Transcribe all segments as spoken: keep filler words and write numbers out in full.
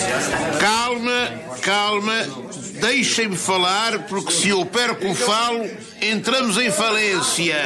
Calma, calma. Deixem-me falar, porque se eu perco o falo, entramos em falência.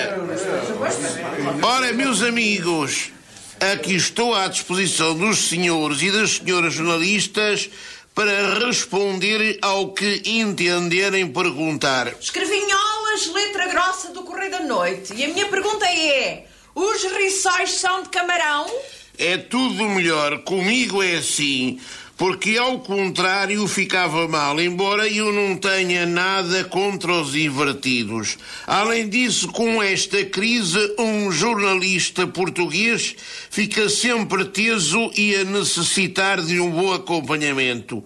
Ora, meus amigos, aqui estou à disposição dos senhores e das senhoras jornalistas para responder ao que entenderem perguntar. Escrevinholas, letra grossa do Correio da Noite. E a minha pergunta é: os rissóis são de camarão? É tudo melhor. Comigo é assim, porque ao contrário ficava mal, embora eu não tenha nada contra os invertidos. Além disso, com esta crise, um jornalista português fica sempre teso e a necessitar de um bom acompanhamento.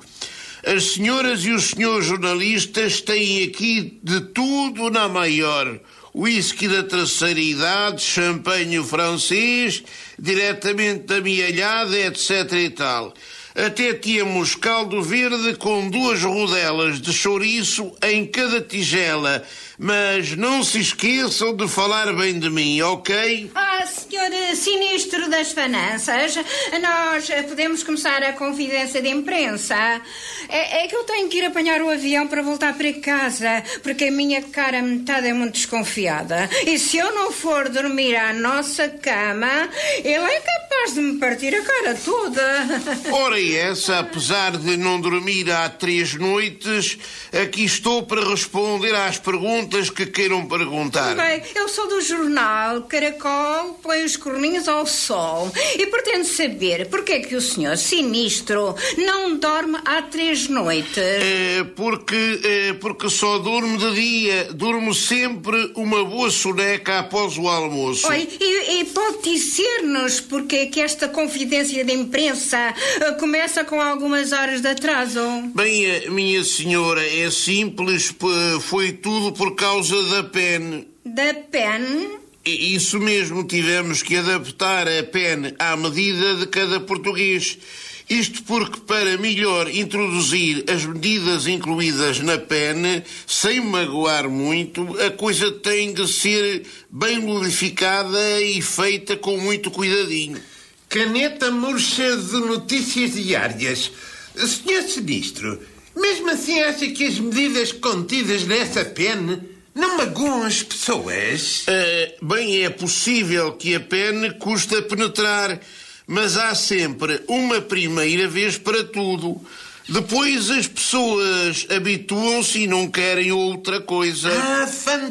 As senhoras e os senhores jornalistas têm aqui de tudo na maior. Whisky da terceira idade, champanhe francês, diretamente da Mialhada, etc e tal. Até tínhamos caldo verde com duas rodelas de chouriço em cada tigela. Mas não se esqueçam de falar bem de mim, ok? Ah, senhor Sinistro das Finanças, nós podemos começar a confidência de imprensa. É, é que eu tenho que ir apanhar o avião para voltar para casa, porque a minha cara metade é muito desconfiada. E se eu não for dormir à nossa cama, ele é capaz de me partir a cara toda. Ora essa, apesar de não dormir há três noites, aqui estou para responder às perguntas que queiram perguntar. Bem, eu sou do jornal Caracol, põe os corninhos ao sol e pretendo saber porque é que o senhor Sinistro não dorme há três noites. É porque, é porque só durmo de dia. Durmo sempre uma boa soneca após o almoço. Oi, e, e pode dizer-nos porque é que esta confidência de imprensa uh, começa com algumas horas de atraso? Bem, minha senhora, é simples, foi tudo por causa da P E N. Da P E N? Isso mesmo, tivemos que adaptar a P E N à medida de cada português. Isto porque, para melhor introduzir as medidas incluídas na P E N, sem magoar muito, a coisa tem de ser bem modificada e feita com muito cuidadinho. Caneta murcha de notícias diárias. senhor Sinistro, mesmo assim acha que as medidas contidas nessa P E N não magoam as pessoas? Uh, bem, é possível que a P E N custa penetrar, mas há sempre uma primeira vez para tudo. Depois as pessoas habituam-se e não querem outra coisa. Ah,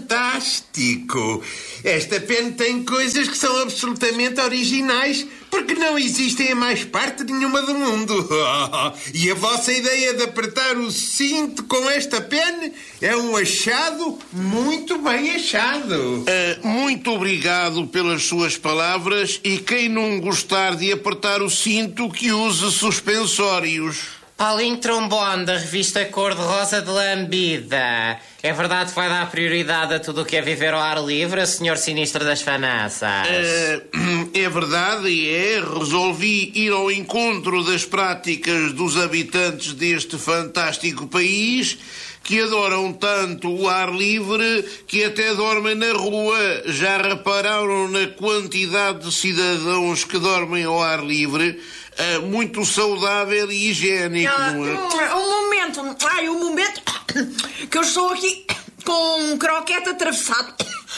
fantástico! Esta P E N tem coisas que são absolutamente originais, porque não existem em mais parte nenhuma do mundo. E a vossa ideia de apertar o cinto com esta P E N é um achado muito bem achado. Uh, muito obrigado pelas suas palavras, e quem não gostar de apertar o cinto, que use suspensórios. Paulinho Trombone, da revista Cor-de-Rosa de Lambida. É verdade que vai dar prioridade a tudo o que é viver ao ar livre, senhor Sinistro das Finanças? Uh, é verdade e é. Resolvi ir ao encontro das práticas dos habitantes deste fantástico país, que adoram tanto o ar livre que até dormem na rua. Já repararam na quantidade de cidadãos que dormem ao ar livre? Uh, muito saudável e higiênico, ah, não é? Um momento, ai, um momento que eu estou aqui com um croquete atravessado.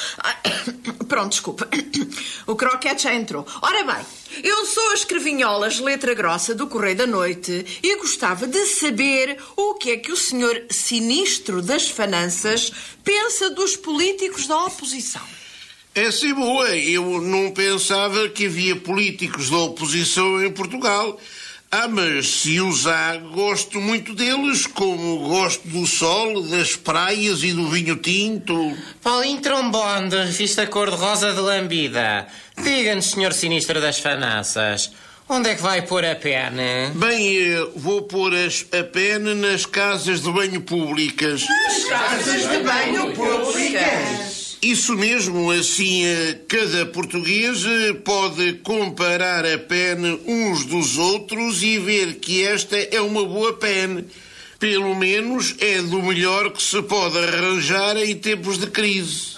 Pronto, desculpa. O croquete já entrou. Ora bem, eu sou a Escrevinholas, letra grossa do Correio da Noite, e gostava de saber o que é que o senhor Sinistro das Finanças pensa dos políticos da oposição. É sim, boa. Eu não pensava que havia políticos da oposição em Portugal. Ah, mas se os há, gosto muito deles, como gosto do sol, das praias e do vinho tinto. Paulinho Trombone, da revista Cor-de-Rosa de Lambida. Diga-nos, senhor Sinistro das Finanças, onde é que vai pôr a P E N? Bem, vou pôr as, a P E N nas casas de banho públicas. Nas casas de banho públicas? Isso mesmo, assim cada português pode comparar a P E N uns dos outros e ver que esta é uma boa P E N. Pelo menos é do melhor que se pode arranjar em tempos de crise.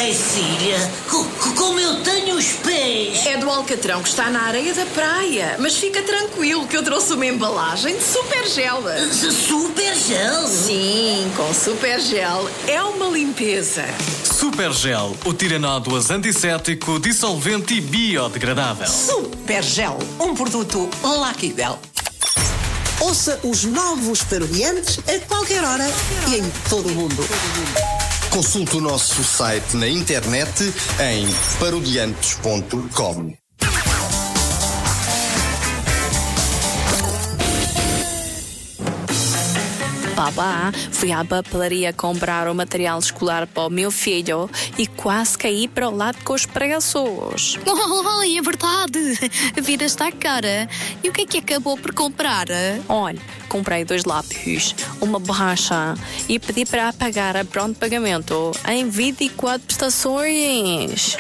Cecília, co- como eu tenho os pés. É do alcatrão que está na areia da praia. Mas fica tranquilo que eu trouxe uma embalagem de super gel. Super gel? Sim, com super gel. É uma limpeza. Super Gel, o tiranádoas antisséptico, dissolvente e biodegradável. Super Gel, um produto Lucky Bell. Ouça os novos Parodiantes a qualquer hora e em todo o mundo. Consulte o nosso site na internet em parodiantes ponto com. Babá, fui à papelaria comprar o material escolar para o meu filho e quase caí para o lado com os preços. Oh, é verdade. A vida está cara. E o que é que acabou por comprar? Olha, comprei dois lápis, uma borracha e pedi para pagar a pronto pagamento em vinte e quatro prestações.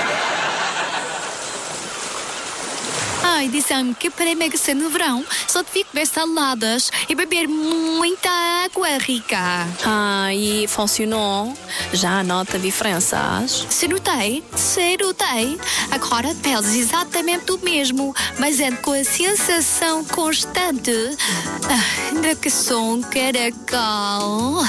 Ai, disse-me que para emagrecer no verão só devia comer saladas e beber muita água rica. Ah, e funcionou? Já nota diferenças? Se notei, se notei. Agora pedes exatamente o mesmo, mas é com a sensação constante ah, de que sou um caracol.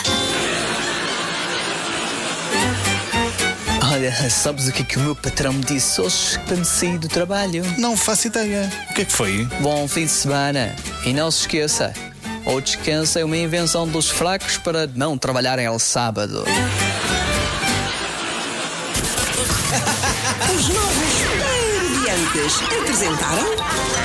Olha, sabes o que é que o meu patrão me disse hoje para me sair do trabalho? Não faço ideia. O que é que foi? Bom fim de semana. E não se esqueça, o descanso é uma invenção dos fracos para não trabalharem ao sábado. Os novos Parodiantes apresentaram